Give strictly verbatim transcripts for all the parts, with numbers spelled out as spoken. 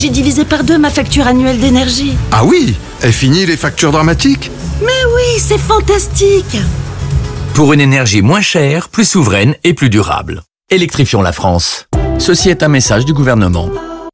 J'ai divisé par deux ma facture annuelle d'énergie. Ah oui, et fini les factures dramatiques? Mais oui, c'est fantastique! Pour une énergie moins chère, plus souveraine et plus durable. Électrifions la France. Ceci est un message du gouvernement.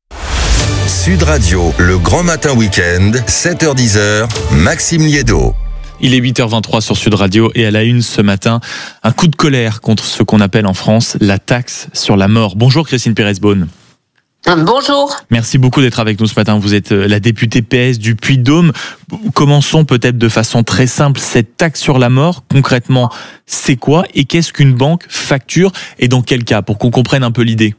Sud Radio, le grand matin week-end, sept heures dix, Maxime Liédo. Il est huit heures vingt-trois sur Sud Radio et à la une ce matin, un coup de colère contre ce qu'on appelle en France la taxe sur la mort. Bonjour Christine Pérez-Beaune. Bonjour. Merci beaucoup d'être avec nous ce matin. Vous êtes la députée P S du Puy-de-Dôme. Commençons peut-être de façon très simple. Cette taxe sur la mort, concrètement, c'est quoi et qu'est-ce qu'une banque facture et dans quel cas, pour qu'on comprenne un peu l'idée?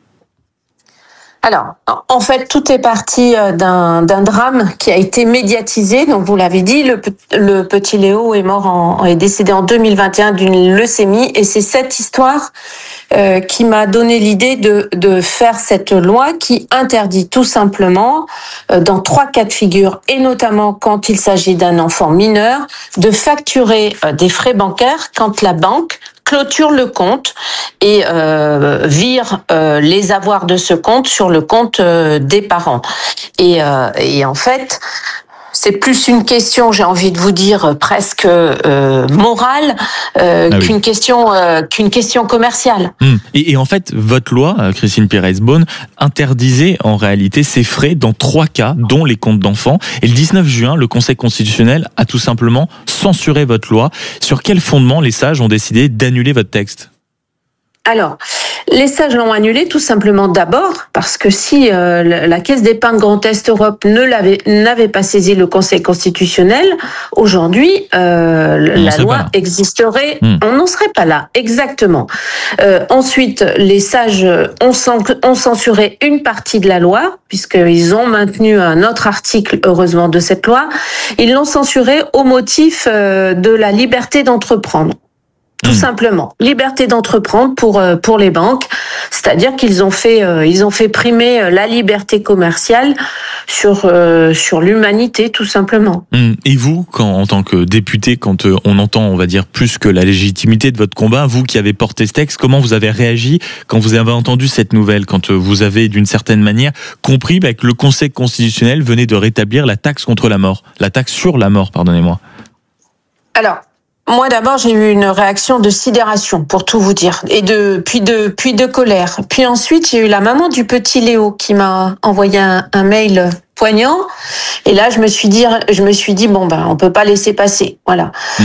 Alors, en fait, tout est parti d'un, d'un drame qui a été médiatisé. Donc, vous l'avez dit, le, le petit Léo est mort, en, est décédé en deux mille vingt et un d'une leucémie. Et c'est cette histoire euh, qui m'a donné l'idée de, de faire cette loi qui interdit tout simplement, euh, dans trois cas de figure, et notamment quand il s'agit d'un enfant mineur, de facturer euh, des frais bancaires quand la banque clôture le compte et euh, vire euh, les avoirs de ce compte sur le compte euh, des parents. Et, euh, et en fait, c'est plus une question, j'ai envie de vous dire, presque euh, morale euh, ah qu'une oui. question euh, qu'une question commerciale. Mmh. Et, et en fait, votre loi, Christine Pérez-Beaune, interdisait en réalité ces frais dans trois cas, dont les comptes d'enfants. Et le dix-neuf juin, le Conseil constitutionnel a tout simplement censuré votre loi. Sur quel fondement les sages ont décidé d'annuler votre texte ? Alors, les sages l'ont annulé tout simplement d'abord parce que si euh, la Caisse d'épargne Grand Est Europe ne l'avait n'avait pas saisi le Conseil constitutionnel, aujourd'hui euh, la loi existerait, mmh. on n'en serait pas là, exactement. Euh, ensuite, les sages ont, ont censuré une partie de la loi puisqu'ils ont maintenu un autre article, heureusement, de cette loi. Ils l'ont censuré au motif euh, de la liberté d'entreprendre. Tout mmh. simplement, liberté d'entreprendre pour pour les banques, c'est-à-dire qu'ils ont fait euh, ils ont fait primer la liberté commerciale sur euh, sur l'humanité, tout simplement. Mmh. Et vous, quand en tant que député, quand euh, on entend, on va dire, plus que la légitimité de votre combat, vous qui avez porté ce texte, comment vous avez réagi quand vous avez entendu cette nouvelle, quand euh, vous avez d'une certaine manière compris bah, que le Conseil constitutionnel venait de rétablir la taxe contre la mort, la taxe sur la mort, pardonnez-moi. Alors. Moi, d'abord, j'ai eu une réaction de sidération, pour tout vous dire, et de puis de puis de colère. Puis ensuite, j'ai eu la maman du petit Léo qui m'a envoyé un, un mail poignant. Et là, je me suis dit, je me suis dit, bon ben, on peut pas laisser passer, voilà. Mmh.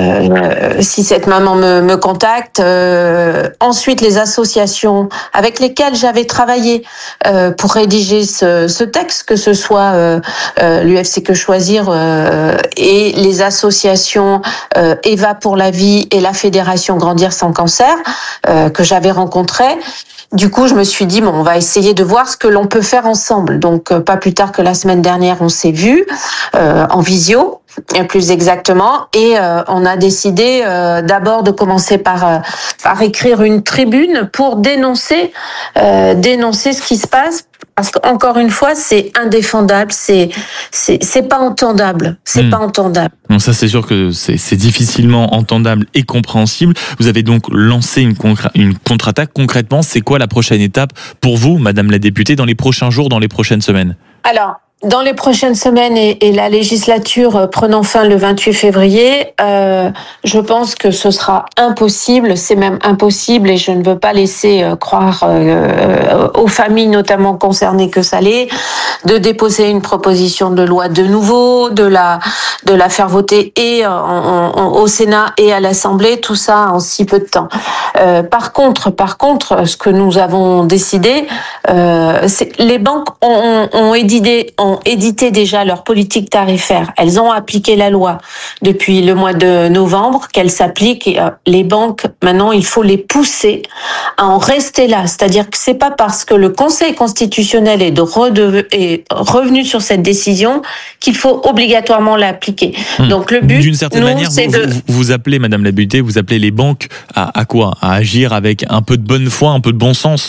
Euh, si cette maman me, me contacte, euh, ensuite les associations avec lesquelles j'avais travaillé euh, pour rédiger ce, ce texte, que ce soit euh, euh, l'U F C Que Choisir euh, et les associations euh, Eva pour la vie et la Fédération Grandir sans cancer euh, que j'avais rencontrées. Du coup, je me suis dit, bon, on va essayer de voir ce que l'on peut faire ensemble. Donc, euh, pas plus tard que la semaine dernière, on s'est vus euh, en visio, plus exactement, et euh, on a décidé euh, d'abord de commencer par euh, par écrire une tribune pour dénoncer euh, dénoncer ce qui se passe. Parce qu'encore une fois, c'est indéfendable, c'est c'est c'est pas entendable, c'est mmh. pas entendable. Bon, ça c'est sûr que c'est c'est difficilement entendable et compréhensible. Vous avez donc lancé une concra- une contre-attaque. Concrètement, c'est quoi la prochaine étape pour vous, Madame la députée, dans les prochains jours, dans les prochaines semaines ? Alors. Dans les prochaines semaines et, et la législature prenant fin le vingt-huit février, euh, je pense que ce sera impossible, c'est même impossible et je ne veux pas laisser euh, croire euh, aux familles notamment concernées que ça l'est, de déposer une proposition de loi de nouveau, de la de la faire voter et en, en, au Sénat et à l'Assemblée, tout ça en si peu de temps. Euh, par contre, par contre, ce que nous avons décidé, euh, c'est les banques ont, ont édité ont édité déjà leur politique tarifaire. Elles ont appliqué la loi depuis le mois de novembre, qu'elle s'applique. Et, euh, les banques, maintenant, il faut les pousser à en rester là. C'est-à-dire que c'est pas parce que le Conseil constitutionnel est, de redeve- est revenu sur cette décision qu'il faut obligatoirement l'appliquer. Mmh. Donc le but, d'une certaine nous, manière, c'est vous, de... vous, vous appelez, Madame la députée, vous appelez les banques à, à quoi ? À agir avec un peu de bonne foi, un peu de bon sens ?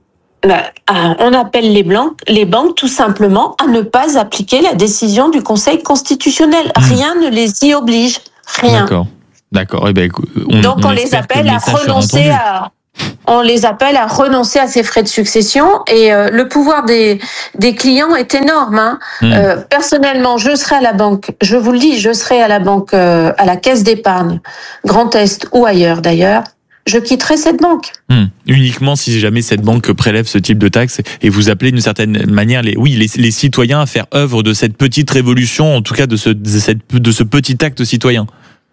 On appelle les banques, les banques tout simplement à ne pas appliquer la décision du Conseil constitutionnel. Rien mmh. ne les y oblige. Rien. D'accord. D'accord. Eh ben, on, Donc on, on les appelle à renoncer à, On les appelle à renoncer à ces frais de succession et euh, le pouvoir des, des clients est énorme. Hein. Mmh. Euh, personnellement, je serai à la banque, je vous le dis, je serai à la banque, euh, à la caisse d'épargne, Grand Est ou ailleurs d'ailleurs. Je quitterai cette banque. Mmh. Uniquement si jamais cette banque prélève ce type de taxe et vous appelez d'une certaine manière les, oui, les, les citoyens à faire œuvre de cette petite révolution, en tout cas de ce, de cette, de ce petit acte citoyen.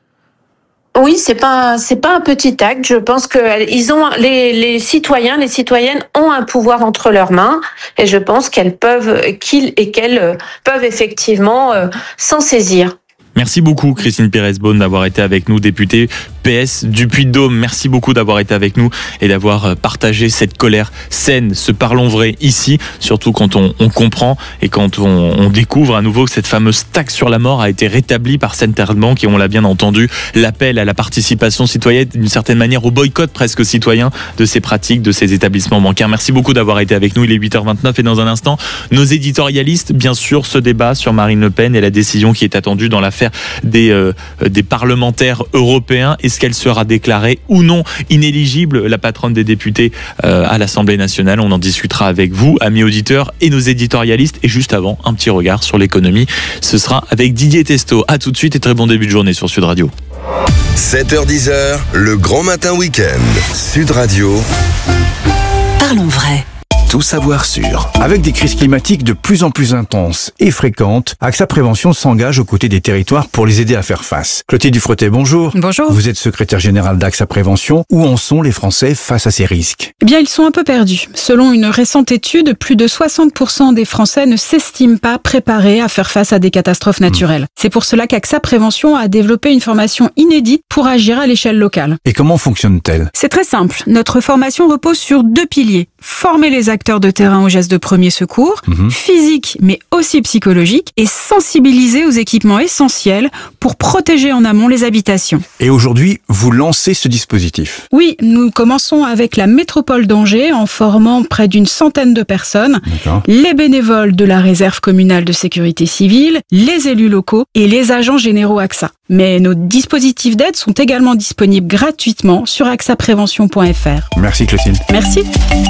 Oui, c'est pas c'est pas un petit acte. Je pense que ils ont les les citoyens, les citoyennes ont un pouvoir entre leurs mains et je pense qu'elles peuvent qu'ils et qu'elles peuvent effectivement euh, s'en saisir. Merci beaucoup Christine Pires-Beaune d'avoir été avec nous, députée P S du Puy-de-Dôme. Merci beaucoup d'avoir été avec nous et d'avoir partagé cette colère saine, ce parlons vrai ici, surtout quand on, on comprend et quand on, on découvre à nouveau que cette fameuse taxe sur la mort a été rétablie par certaines banques et on l'a bien entendu, l'appel à la participation citoyenne, d'une certaine manière au boycott presque citoyen de ces pratiques, de ces établissements bancaires. Merci beaucoup d'avoir été avec nous, il est huit heures vingt-neuf et dans un instant, nos éditorialistes, bien sûr, ce débat sur Marine Le Pen et la décision qui est attendue dans l'affaire des, euh, des parlementaires européens. Est-ce qu'elle sera déclarée ou non inéligible, la patronne des députés euh, à l'Assemblée nationale? On en discutera avec vous, amis auditeurs, et nos éditorialistes. Et juste avant, un petit regard sur l'économie. Ce sera avec Didier Testo. À tout de suite et très bon début de journée sur Sud Radio. sept heures dix, le grand matin week-end. Sud Radio. Parlons vrai. Tout savoir sur. Avec des crises climatiques de plus en plus intenses et fréquentes, AXA Prévention s'engage aux côtés des territoires pour les aider à faire face. Clotilde Dufretet, bonjour. Bonjour. Vous êtes secrétaire générale d'AXA Prévention. Où en sont les Français face à ces risques? Eh bien, ils sont un peu perdus. Selon une récente étude, plus de soixante pour cent des Français ne s'estiment pas préparés à faire face à des catastrophes naturelles. Mmh. C'est pour cela qu'AXA Prévention a développé une formation inédite pour agir à l'échelle locale. Et comment fonctionne-t-elle? C'est très simple. Notre formation repose sur deux piliers. Former les acteurs de terrain aux gestes de premier secours, mmh. physiques mais aussi psychologiques, et sensibiliser aux équipements essentiels pour protéger en amont les habitations. Et aujourd'hui, vous lancez ce dispositif? Oui, nous commençons avec la métropole d'Angers en formant près d'une centaine de personnes, D'accord. les bénévoles de la réserve communale de sécurité civile, les élus locaux et les agents généraux AXA. Mais nos dispositifs d'aide sont également disponibles gratuitement sur axa prévention point f r. Merci Clotilde. Merci.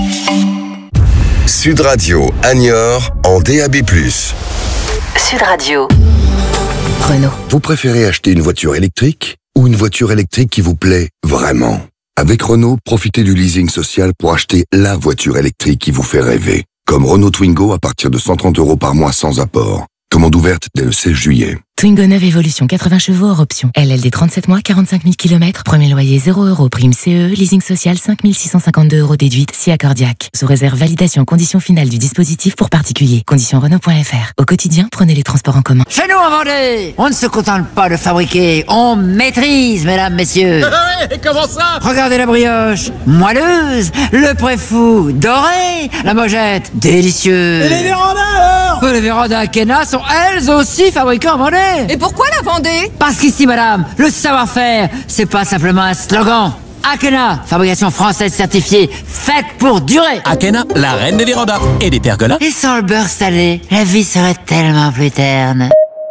Sud Radio à Niort en D A B plus. Sud Radio. Renault. Vous préférez acheter une voiture électrique ou une voiture électrique qui vous plaît vraiment? Avec Renault, profitez du leasing social pour acheter la voiture électrique qui vous fait rêver. Comme Renault Twingo à partir de cent trente euros par mois sans apport. Commande ouverte dès le seize juillet. Twingo neuve Evolution, quatre-vingts chevaux hors option. L L D trente-sept mois, quarante-cinq mille kilomètres. Premier loyer zéro euros. Prime C E, leasing social cinq mille six cent cinquante-deux euros déduite, si accordiaque. Sous réserve validation conditions finales du dispositif pour particulier. Conditions Renault point F R. Au quotidien, prenez les transports en commun. Chez nous en Vendée, on ne se contente pas de fabriquer, on maîtrise, mesdames, messieurs. Et comment ça? Regardez la brioche, moelleuse, le préfou, doré, la mojette, délicieuse. Et les vérandas alors? Les vérandas Akena sont elles aussi fabriquées en Vendée. Et pourquoi la Vendée? Parce qu'ici, madame, le savoir-faire, c'est pas simplement un slogan. Akena, fabrication française certifiée, faite pour durer. Akena, la reine des vérandas et des pergolas. Et sans le beurre salé, la vie serait tellement plus terne.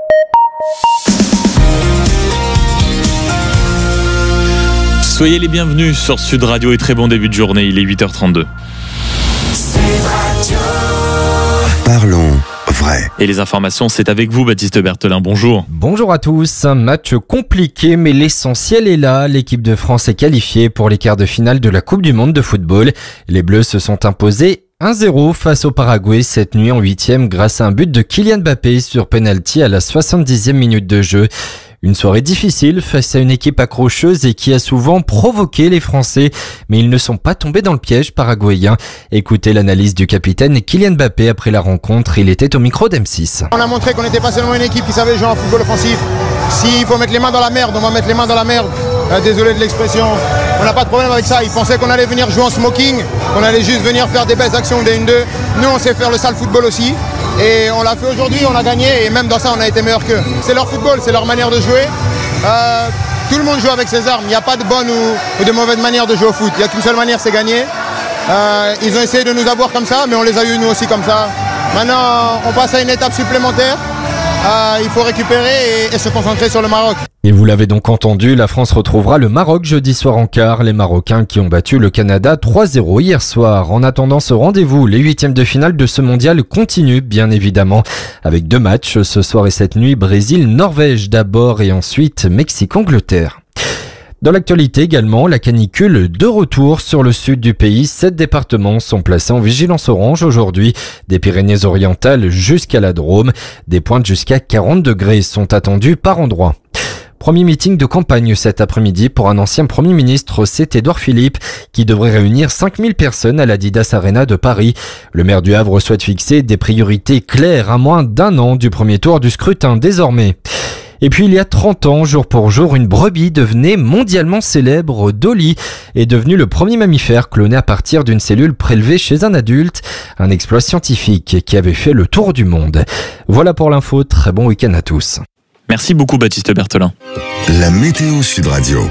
Soyez les bienvenus sur Sud Radio et très bon début de journée, il est huit heures trente-deux. Sud Radio. Parlons vrai. Et les informations, c'est avec vous, Baptiste Berthelin. Bonjour. Bonjour à tous. Un match compliqué, mais l'essentiel est là. L'équipe de France est qualifiée pour les quarts de finale de la Coupe du Monde de football. Les Bleus se sont imposés un zéro face au Paraguay cette nuit en huitième grâce à un but de Kylian Mbappé sur penalty à la soixante-dixième minute de jeu. Une soirée difficile face à une équipe accrocheuse et qui a souvent provoqué les Français, mais ils ne sont pas tombés dans le piège paraguayen. Écoutez l'analyse du capitaine Kylian Mbappé après la rencontre, il était au micro d'M six. On a montré qu'on n'était pas seulement une équipe qui savait jouer en football offensif. S'il faut mettre les mains dans la merde, on va mettre les mains dans la merde. Euh, désolé de l'expression, on n'a pas de problème avec ça. Ils pensaient qu'on allait venir jouer en smoking, qu'on allait juste venir faire des belles actions des un deux. Nous on sait faire le sale football aussi. Et on l'a fait aujourd'hui, on a gagné et même dans ça on a été meilleur qu'eux. C'est leur football, c'est leur manière de jouer. Euh, tout le monde joue avec ses armes, il n'y a pas de bonne ou, ou de mauvaise manière de jouer au foot. Il n'y a qu'une seule manière, c'est gagner. Euh, ils ont essayé de nous avoir comme ça, mais on les a eu nous aussi comme ça. Maintenant, on passe à une étape supplémentaire. euh, il faut récupérer et, et se concentrer sur le Maroc. Et vous l'avez donc entendu, la France retrouvera le Maroc jeudi soir en quart. Les Marocains qui ont battu le Canada trois zéro hier soir. En attendant ce rendez-vous, les huitièmes de finale de ce mondial continuent bien évidemment. Avec deux matchs ce soir et cette nuit, Brésil-Norvège d'abord et ensuite Mexique-Angleterre. Dans l'actualité également, la canicule de retour sur le sud du pays. Sept départements sont placés en vigilance orange aujourd'hui, des Pyrénées-Orientales jusqu'à la Drôme. Des pointes jusqu'à quarante degrés sont attendues par endroit. Premier meeting de campagne cet après-midi pour un ancien Premier ministre, c'est Édouard Philippe, qui devrait réunir cinq mille personnes à l'Adidas Arena de Paris. Le maire du Havre souhaite fixer des priorités claires à moins d'un an du premier tour du scrutin désormais. Et puis il y a trente ans, jour pour jour, une brebis devenait mondialement célèbre. Dolly est devenue le premier mammifère cloné à partir d'une cellule prélevée chez un adulte. Un exploit scientifique qui avait fait le tour du monde. Voilà pour l'info, très bon week-end à tous. Merci beaucoup Baptiste Berthelin. La météo Sud Radio.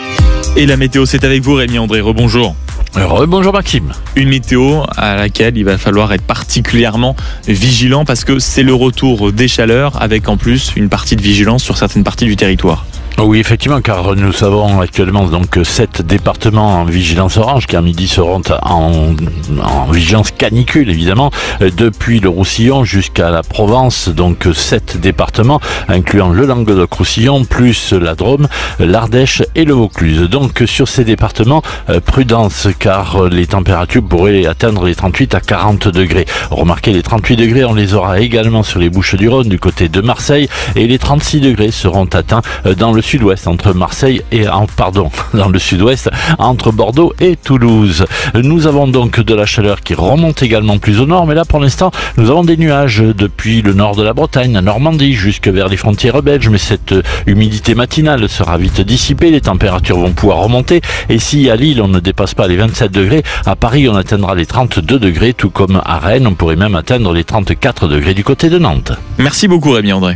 Et la météo, c'est avec vous Rémi André, rebonjour. Rebonjour Maxime. Une météo à laquelle il va falloir être particulièrement vigilant parce que c'est le retour des chaleurs avec en plus une partie de vigilance sur certaines parties du territoire. Oui, effectivement, car nous savons actuellement donc sept départements en vigilance orange qui à midi seront en, en vigilance canicule, évidemment, depuis le Roussillon jusqu'à la Provence, donc sept départements, incluant le Languedoc-Roussillon, plus la Drôme, l'Ardèche et le Vaucluse. Donc sur ces départements, prudence, car les températures pourraient atteindre les trente-huit à quarante degrés. Remarquez, les trente-huit degrés, on les aura également sur les Bouches-du-Rhône, du côté de Marseille, et les trente-six degrés seront atteints dans le sud-ouest entre Marseille et en, pardon, dans le sud-ouest entre Bordeaux et Toulouse. Nous avons donc de la chaleur qui remonte également plus au nord, mais là pour l'instant nous avons des nuages depuis le nord de la Bretagne, la Normandie jusque vers les frontières belges, mais cette humidité matinale sera vite dissipée, les températures vont pouvoir remonter et si à Lille on ne dépasse pas les vingt-sept degrés, à Paris on atteindra les trente-deux degrés, tout comme à Rennes, on pourrait même atteindre les trente-quatre degrés du côté de Nantes. Merci beaucoup Rémi André.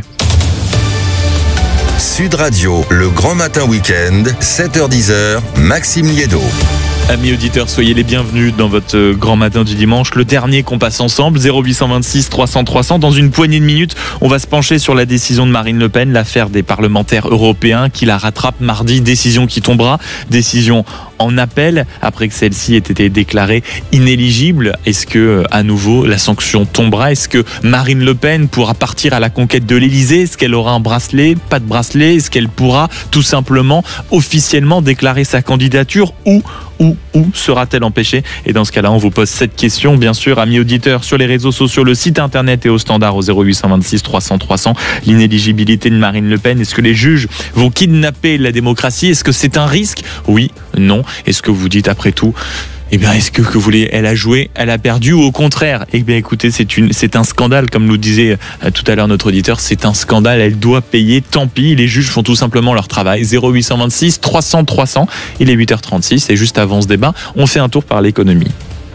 Sud Radio, le grand matin week-end, sept heures dix, Maxime Liédo. Amis auditeurs, soyez les bienvenus dans votre grand matin du dimanche, le dernier qu'on passe ensemble, zéro huit cent vingt-six trois cents trois cents. Dans une poignée de minutes, on va se pencher sur la décision de Marine Le Pen, l'affaire des parlementaires européens qui la rattrape mardi, décision qui tombera, décision en appel après que celle-ci ait été déclarée inéligible. Est-ce que, à nouveau, la sanction tombera? Est-ce que Marine Le Pen pourra partir à la conquête de l'Elysée? Est-ce qu'elle aura un bracelet? Pas de bracelet? Est-ce qu'elle pourra tout simplement officiellement déclarer sa candidature ou Où, où sera-t-elle empêchée? Et dans ce cas-là, on vous pose cette question, bien sûr, amis auditeurs, sur les réseaux sociaux, le site internet et au standard au zéro huit cent vingt-six trois cents trois cents. L'inéligibilité de Marine Le Pen, est-ce que les juges vont kidnapper la démocratie? Est-ce que c'est un risque? Oui, non. Est-ce que vous dites après tout, eh bien, est-ce que, que vous voulez, elle a joué, elle a perdu ou au contraire? Eh bien, écoutez, c'est une, c'est un scandale, comme nous disait euh, tout à l'heure notre auditeur, c'est un scandale, elle doit payer, tant pis, les juges font tout simplement leur travail. zéro huit cent vingt-six trois cents trois cents, il est huit heures trente-six et juste avant ce débat, on fait un tour par l'économie.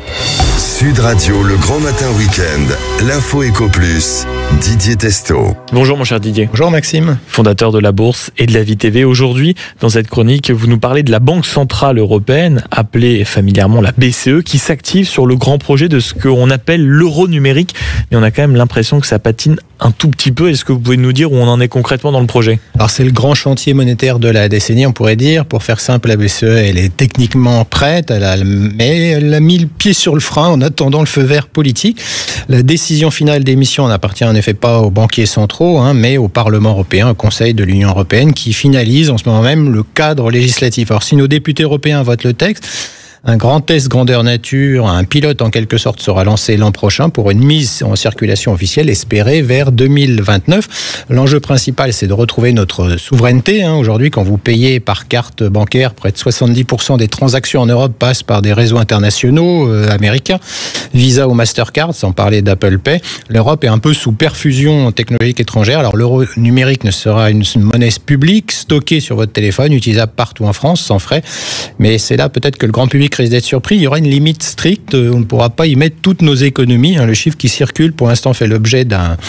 Sud Radio, le grand matin week-end, l'info Éco Plus, Didier Testo. Bonjour mon cher Didier. Bonjour Maxime. Fondateur de la Bourse et de la Vie T V. Aujourd'hui, dans cette chronique, vous nous parlez de la Banque Centrale Européenne, appelée familièrement la B C E, qui s'active sur le grand projet de ce qu'on appelle l'euro numérique. Mais on a quand même l'impression que ça patine un tout petit peu. Est-ce que vous pouvez nous dire où on en est concrètement dans le projet? Alors c'est le grand chantier monétaire de la décennie, on pourrait dire. Pour faire simple, la B C E, elle est techniquement prête, elle a, mais elle a mis le pied sur le frein en attendant le feu vert politique. La décision finale d'émission n'appartient en effet pas aux banquiers centraux, hein, mais au Parlement européen, au Conseil de l'Union européenne, qui finalise en ce moment même le cadre législatif. Alors si nos députés européens votent le texte, un grand test grandeur nature, un pilote en quelque sorte sera lancé l'an prochain pour une mise en circulation officielle espérée vers deux mille vingt-neuf. L'enjeu principal, c'est de retrouver notre souveraineté. Hein. Aujourd'hui, quand vous payez par carte bancaire, près de soixante-dix pour cent des transactions en Europe passent par des réseaux internationaux euh, américains, Visa ou Mastercard, sans parler d'Apple Pay. L'Europe est un peu sous perfusion technologique étrangère. Alors l'euro numérique ne sera une monnaie publique, stockée sur votre téléphone, utilisable partout en France, sans frais. Mais c'est là peut-être que le grand public risque d'être surpris. Il y aura une limite stricte. On ne pourra pas y mettre toutes nos économies. Le chiffre qui circule pour l'instant fait l'objet d'un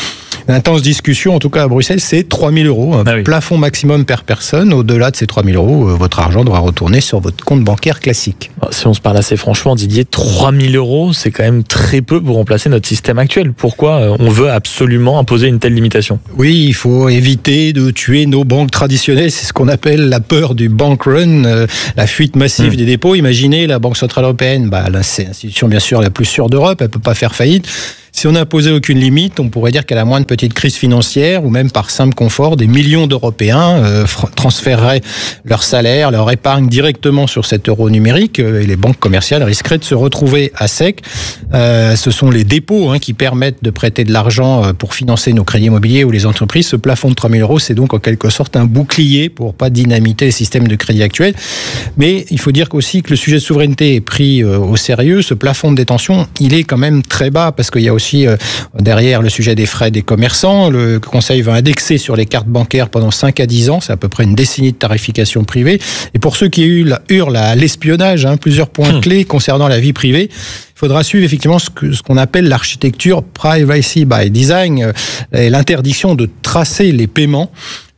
L'intense discussion, en tout cas à Bruxelles, c'est trois mille euros, un ah oui. plafond maximum per personne. Au-delà de ces trois mille euros, euh, votre argent devra retourner sur votre compte bancaire classique. Si on se parle assez franchement, Didier, trois mille euros, c'est quand même très peu pour remplacer notre système actuel. Pourquoi on veut absolument imposer une telle limitation ? Oui, il faut éviter de tuer nos banques traditionnelles. C'est ce qu'on appelle la peur du bank run, euh, la fuite massive mmh. des dépôts. Imaginez la Banque Centrale Européenne, bah, là, c'est l'institution bien sûr la plus sûre d'Europe, elle ne peut pas faire faillite. Si on n'imposait aucune limite, on pourrait dire qu'à la moindre petite crise financière, ou même par simple confort, des millions d'Européens euh, transféreraient leur salaire, leur épargne directement sur cet euro numérique, euh, et les banques commerciales risqueraient de se retrouver à sec. Euh, ce sont les dépôts hein, qui permettent de prêter de l'argent pour financer nos crédits immobiliers ou les entreprises. Ce plafond de trois mille euros, c'est donc en quelque sorte un bouclier pour pas dynamiter les systèmes de crédit actuels. Mais il faut dire aussi que le sujet de souveraineté est pris euh, au sérieux. Ce plafond de détention, il est quand même très bas, parce qu'il y a aussi Aussi, euh, derrière le sujet des frais des commerçants. Le Conseil va indexer sur les cartes bancaires pendant cinq à dix ans. C'est à peu près une décennie de tarification privée. Et pour ceux qui hurlent à l'espionnage, hein, plusieurs points mmh. clés concernant la vie privée. Il faudra suivre effectivement ce, que, ce qu'on appelle l'architecture privacy by design, euh, l'interdiction de tracer les paiements.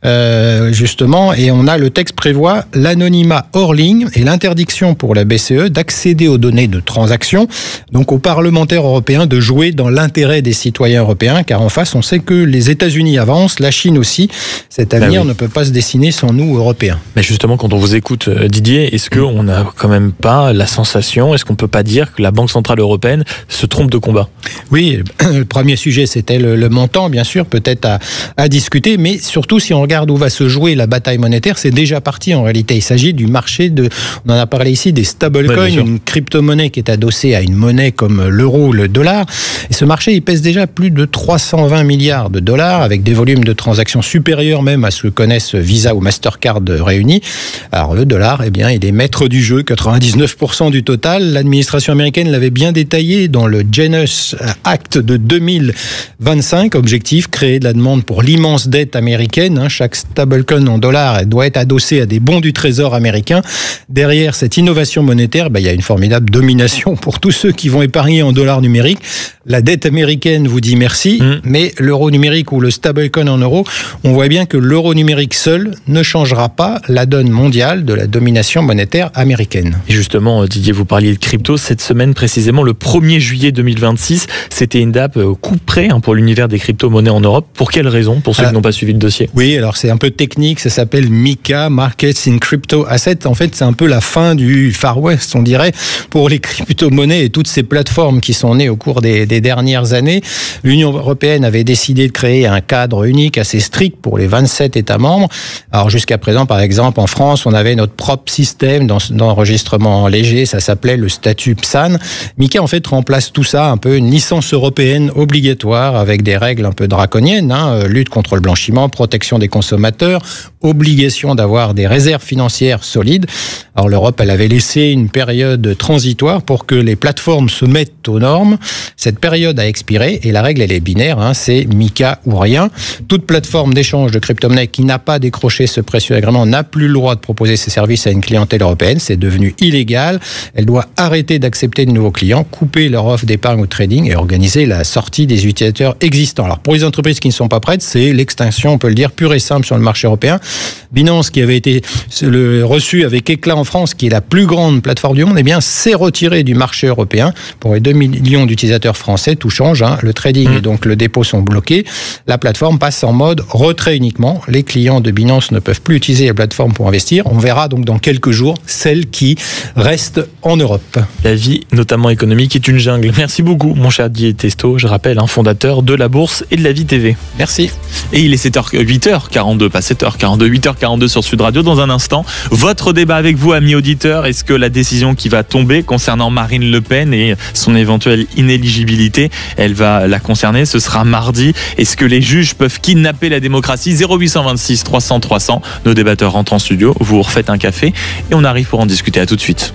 Euh, justement, et on a le texte prévoit l'anonymat hors ligne et l'interdiction pour la B C E d'accéder aux données de transactions, donc aux parlementaires européens de jouer dans l'intérêt des citoyens européens, car en face, on sait que les États-Unis avancent, la Chine aussi. Cet avenir ah oui. ne peut pas se dessiner sans nous, Européens. Mais justement, quand on vous écoute, Didier, est-ce qu'on n'a quand même pas la sensation, est-ce qu'on peut pas dire que la Banque Centrale Européenne se trompe de combat ? Oui, le premier sujet, c'était le, le montant, bien sûr, peut-être à, à discuter, mais surtout, si on regarde où va se jouer la bataille monétaire, c'est déjà parti en réalité. Il s'agit du marché de, on en a parlé ici, des stablecoins, ouais, une crypto-monnaie qui est adossée à une monnaie comme l'euro ou le dollar. Et ce marché, il pèse déjà plus de trois cent vingt milliards de dollars, avec des volumes de transactions supérieurs même à ce que connaissent Visa ou Mastercard réunis. Alors le dollar, eh bien, il est maître du jeu, quatre-vingt-dix-neuf pour cent du total. L'administration américaine l'avait bien détaillé dans le Janus Act de deux mille vingt-cinq. Objectif, créer de la demande pour l'immense dette américaine. Hein, chaque stablecoin en dollars doit être adossé à des bons du trésor américain. Derrière cette innovation monétaire, ben, il y a une formidable domination pour tous ceux qui vont épargner en dollars numériques. La dette américaine vous dit merci, mmh. mais l'euro numérique ou le stablecoin en euros, on voit bien que l'euro numérique seul ne changera pas la donne mondiale de la domination monétaire américaine. Et justement, Didier, vous parliez de crypto. Cette semaine, précisément, le premier juillet deux mille vingt-six, c'était une date coup près hein, pour l'univers des crypto-monnaies en Europe. Pour quelle raison, pour ceux ah, qui n'ont pas suivi le dossier ? Oui, alors c'est un peu technique, ça s'appelle MiCA, Markets in Crypto Assets. En fait, c'est un peu la fin du Far West, on dirait, pour les crypto-monnaies et toutes ces plateformes qui sont nées au cours des, des dernières années. L'Union européenne avait décidé de créer un cadre unique assez strict pour les vingt-sept États membres. Alors jusqu'à présent, par exemple, en France, on avait notre propre système d'enregistrement léger, ça s'appelait le statut P S A N. MiCA, en fait, remplace tout ça, un peu une licence européenne obligatoire avec des règles un peu draconiennes, hein, lutte contre le blanchiment, protection des consommateurs, obligation d'avoir des réserves financières solides. Alors l'Europe, elle avait laissé une période transitoire pour que les plateformes se mettent aux normes. Cette période a expiré et la règle, elle est binaire, hein, c'est MiCA ou rien. Toute plateforme d'échange de crypto-monnaies qui n'a pas décroché ce précieux agrément n'a plus le droit de proposer ses services à une clientèle européenne. C'est devenu illégal. Elle doit arrêter d'accepter de nouveaux clients, couper leur offre d'épargne ou de trading et organiser la sortie des utilisateurs existants. Alors pour les entreprises qui ne sont pas prêtes, c'est l'extinction, on peut le dire, pure et simple sur le marché européen. Binance, qui avait été le, reçu avec éclat en France, qui est la plus grande plateforme du monde, eh bien, s'est retiré du marché européen. Pour les deux millions d'utilisateurs français, tout change. Hein. Le trading mmh. et donc le dépôt sont bloqués. La plateforme passe en mode retrait uniquement. Les clients de Binance ne peuvent plus utiliser la plateforme pour investir. On verra donc dans quelques jours celle qui reste en Europe. La vie, notamment économique, est une jungle. Merci beaucoup, mon cher Didier Testo. Je rappelle, un fondateur de la Bourse et de la Vie T V. Merci. Et il est sept heures, huit heures quarante-deux, pas sept heures quarante-deux, huit heures quarante-deux sur Sud Radio. Dans un instant, votre débat avec vous, amis auditeurs. Est-ce que la décision qui va tomber concernant Marine Le Pen et son éventuelle inéligibilité, elle va la concerner? Ce sera mardi. Est-ce que les juges peuvent kidnapper la démocratie? Zéro huit cent vingt-six trois cents trois cents. Nos débatteurs rentrent en studio. Vous refaites un café et on arrive pour en discuter. À tout de suite.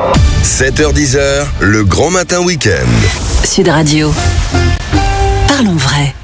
sept heures dix, le grand matin week-end. Sud Radio. Parlons vrai.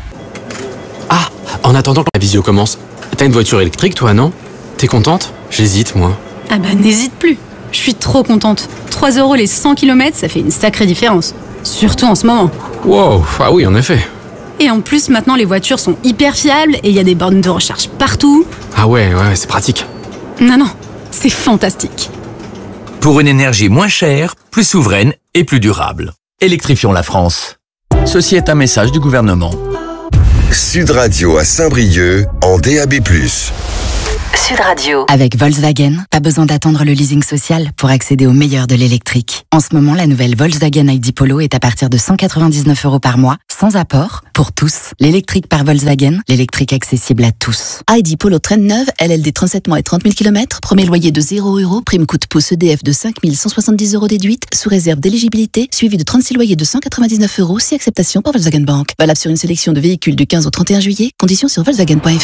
Ah, en attendant que la visio commence, t'as une voiture électrique, toi, non? T'es contente? J'hésite, moi. Ah bah, n'hésite plus. Je suis trop contente. trois euros les cent kilomètres, ça fait une sacrée différence. Surtout en ce moment. Wow, ah oui, en effet. Et en plus, maintenant, les voitures sont hyper fiables et il y a des bornes de recharge partout. Ah ouais, ouais, c'est pratique. Non, non, c'est fantastique. Pour une énergie moins chère, plus souveraine et plus durable. Électrifions la France. Ceci est un message du gouvernement. Sud Radio à Saint-Brieuc en D A B plus. Sud Radio. Avec Volkswagen, pas besoin d'attendre le leasing social pour accéder au meilleur de l'électrique. En ce moment, la nouvelle Volkswagen I D Polo est à partir de cent quatre-vingt-dix-neuf euros par mois, sans apport, pour tous. L'électrique par Volkswagen, l'électrique accessible à tous. I D Polo Trend neuve, L L D trente-sept mois et trente mille kilomètres, premier loyer de zéro euros, prime coût pouce E D F de cinq mille cent soixante-dix euros déduite, sous réserve d'éligibilité, suivi de trente-six loyers de cent quatre-vingt-dix-neuf euros, si acceptation par Volkswagen Bank. Valable sur une sélection de véhicules du quinze au trente et un juillet, conditions sur volkswagen point f r.